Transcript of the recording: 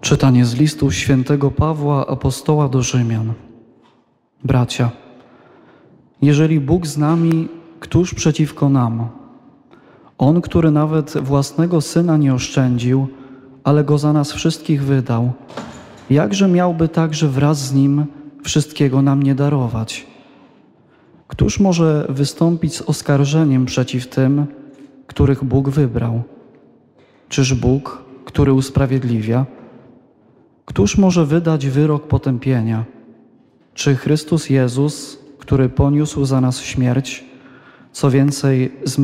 Czytanie z listu świętego Pawła, apostoła do Rzymian. Bracia, jeżeli Bóg z nami, któż przeciwko nam? On, który nawet własnego Syna nie oszczędził, ale Go za nas wszystkich wydał, jakże miałby także wraz z Nim wszystkiego nam nie darować? Któż może wystąpić z oskarżeniem przeciw tym, których Bóg wybrał? Czyż Bóg, który usprawiedliwia? Któż może wydać wyrok potępienia? Czy Chrystus Jezus, który poniósł za nas śmierć, co więcej